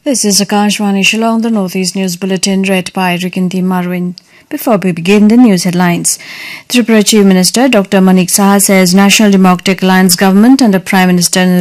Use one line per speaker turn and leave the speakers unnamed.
This is Akashvani Shillong, the Northeast News Bulletin read by Rikinti Marwin. Before we begin, the news headlines. Tripura Chief Minister Dr. Manik Saha says National Democratic Alliance government under Prime Minister